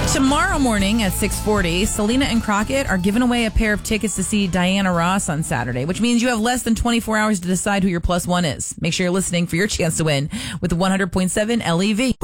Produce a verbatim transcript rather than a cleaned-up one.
Tomorrow morning at six forty, Selena and Crockett are giving away a pair of tickets to see Diana Ross on Saturday, which means you have less than twenty-four hours to decide who your plus one is. Make sure you're listening for your chance to win with one hundred point seven L E V.